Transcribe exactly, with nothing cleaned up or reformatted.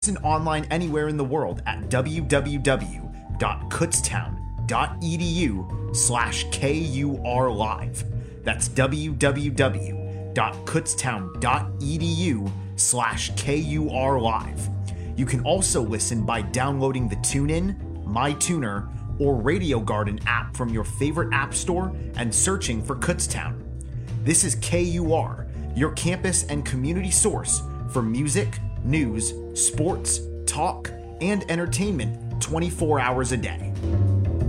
Listen online anywhere in the world at www dot kutztown dot edu slash kur live. That's www dot kutztown dot edu slash kur live. You can also listen by downloading the TuneIn, MyTuner, or Radio Garden app from your favorite app store and searching for Kutztown. This is K U R, your campus and community source for music, news, sports, talk, and entertainment twenty-four hours a day.